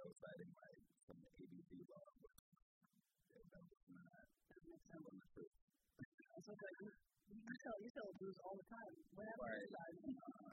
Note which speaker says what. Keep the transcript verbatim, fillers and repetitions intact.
Speaker 1: was citing like some A B C law, but yeah, that was not. That makes sense.
Speaker 2: It's okay. You, you tell you tell dudes all the time. What happened?
Speaker 1: Right.